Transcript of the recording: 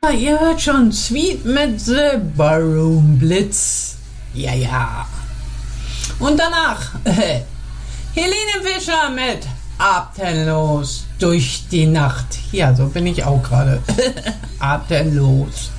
Ihr hört schon Sweet mit The Ballroom Blitz. Ja, ja. Und danach Helene Fischer mit Atemlos durch die Nacht. Ja, so bin ich auch gerade. Atemlos.